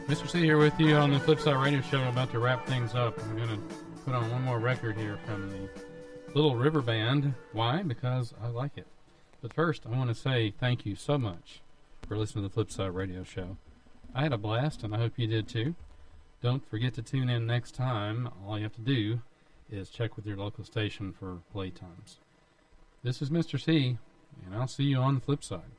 Mr. C here with you on the Flipside Radio Show. I'm about to wrap things up. I'm going to put on one more record here from the Little River Band. Why? Because I like it. But first, I want to say thank you so much for listening to the Flipside Radio Show. I had a blast, and I hope you did too. Don't forget to tune in next time. All you have to do is check with your local station for playtimes. This is Mr. C, and I'll see you on the flip side.